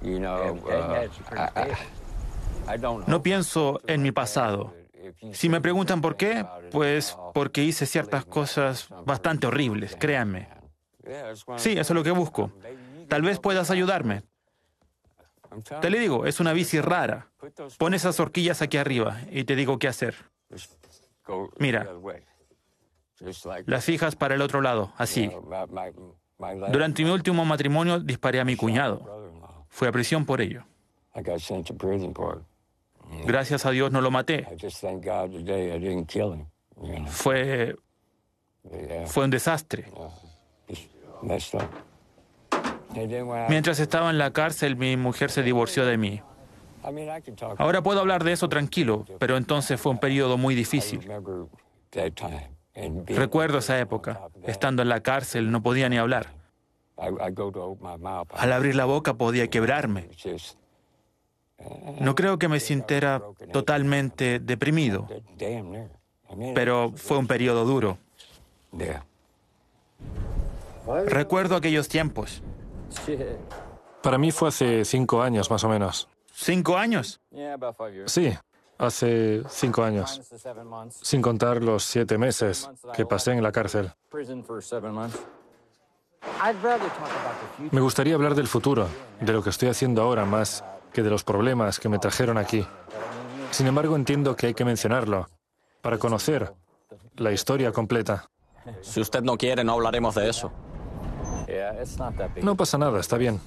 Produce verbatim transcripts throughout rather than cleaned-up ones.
No pienso en mi pasado. Si me preguntan por qué, pues porque hice ciertas cosas bastante horribles, créanme. Sí, eso es lo que busco. Tal vez puedas ayudarme. Te le digo, es una bici rara. Pon esas horquillas aquí arriba y te digo qué hacer. Mira, las fijas para el otro lado, así. Durante mi último matrimonio disparé a mi cuñado. Fui a prisión por ello. Gracias a Dios no lo maté. Fue... Fue un desastre. Mientras estaba en la cárcel, mi mujer se divorció de mí. Ahora puedo hablar de eso tranquilo, pero entonces fue un periodo muy difícil. Recuerdo esa época. Estando en la cárcel no podía ni hablar. Al abrir la boca podía quebrarme. No creo que me sintiera totalmente deprimido, pero fue un periodo duro. Recuerdo aquellos tiempos. Para mí fue hace cinco años, más o menos. ¿Cinco años? Sí, hace cinco años. Sin contar los siete meses que pasé en la cárcel. Me gustaría hablar del futuro, de lo que estoy haciendo ahora, más que de los problemas que me trajeron aquí. Sin embargo, entiendo que hay que mencionarlo para conocer la historia completa. Si usted no quiere, no hablaremos de eso. No pasa nada, está bien.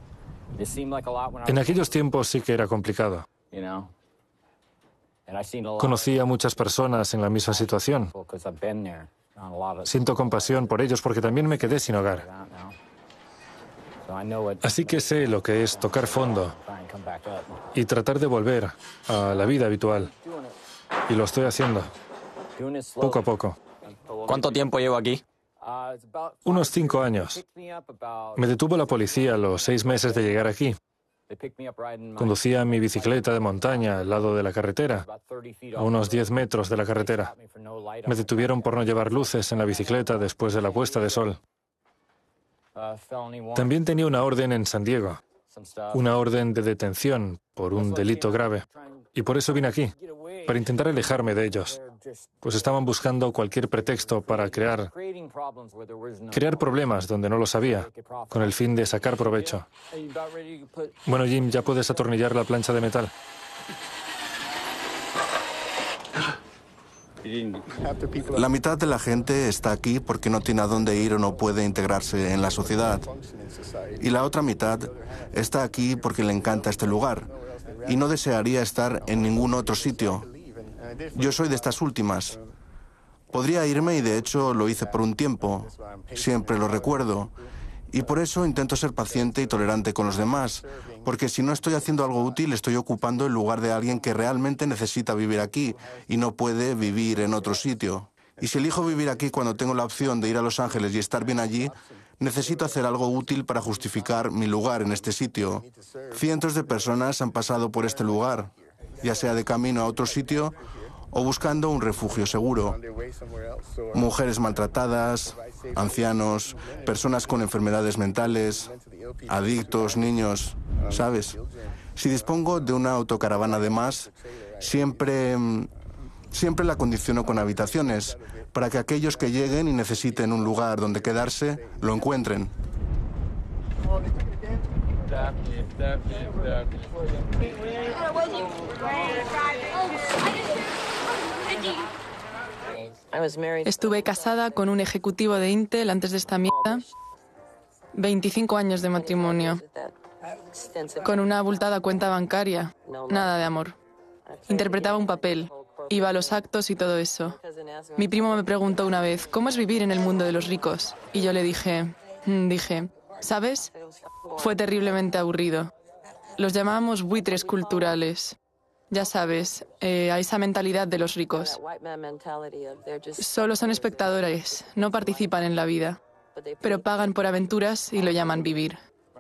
En aquellos tiempos sí que era complicado. Conocí a muchas personas en la misma situación. Siento compasión por ellos porque también me quedé sin hogar. Así que sé lo que es tocar fondo y tratar de volver a la vida habitual. Y lo estoy haciendo, poco a poco. ¿Cuánto tiempo llevo aquí? Unos cinco años. Me detuvo la policía a los seis meses de llegar aquí. Conducía mi bicicleta de montaña al lado de la carretera, a unos diez metros de la carretera. Me detuvieron por no llevar luces en la bicicleta después de la puesta de sol. También tenía una orden en San Diego, una orden de detención por un delito grave. Y por eso vine aquí, para intentar alejarme de ellos. Pues estaban buscando cualquier pretexto para crear, crear problemas donde no los había, con el fin de sacar provecho. Bueno, Jim, ya puedes atornillar la plancha de metal. La mitad de la gente está aquí porque no tiene a dónde ir o no puede integrarse en la sociedad. Y la otra mitad está aquí porque le encanta este lugar y no desearía estar en ningún otro sitio. Yo soy de estas últimas. Podría irme y de hecho lo hice por un tiempo. Siempre lo recuerdo. Y por eso intento ser paciente y tolerante con los demás, porque si no estoy haciendo algo útil, estoy ocupando el lugar de alguien que realmente necesita vivir aquí y no puede vivir en otro sitio. Y si elijo vivir aquí cuando tengo la opción de ir a Los Ángeles y estar bien allí, necesito hacer algo útil para justificar mi lugar en este sitio. Cientos de personas han pasado por este lugar, ya sea de camino a otro sitio o buscando un refugio seguro. Mujeres maltratadas, ancianos, personas con enfermedades mentales, adictos, niños, ¿sabes? Si dispongo de una autocaravana de más, siempre, siempre la condiciono con habitaciones, para que aquellos que lleguen y necesiten un lugar donde quedarse, lo encuentren. Estuve casada con un ejecutivo de Intel antes de esta mierda. veinticinco años de matrimonio. Con una abultada cuenta bancaria. Nada de amor. Interpretaba un papel. Iba a los actos y todo eso. Mi primo me preguntó una vez, ¿cómo es vivir en el mundo de los ricos? Y yo le dije, dije, ¿sabes? Fue terriblemente aburrido. Los llamábamos buitres culturales. Ya sabes, eh, a esa mentalidad de los ricos. Solo son espectadores, no participan en la vida, pero pagan por aventuras y lo llaman vivir.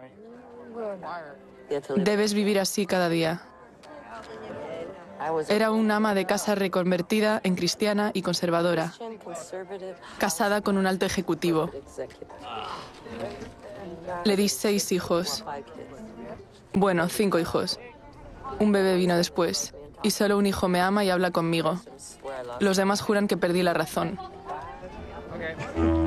Debes vivir así cada día. Era una ama de casa reconvertida en cristiana y conservadora, casada con un alto ejecutivo. Le di seis hijos. Bueno, cinco hijos. Un bebé vino después. Y solo un hijo me ama y habla conmigo. Los demás juran que perdí la razón.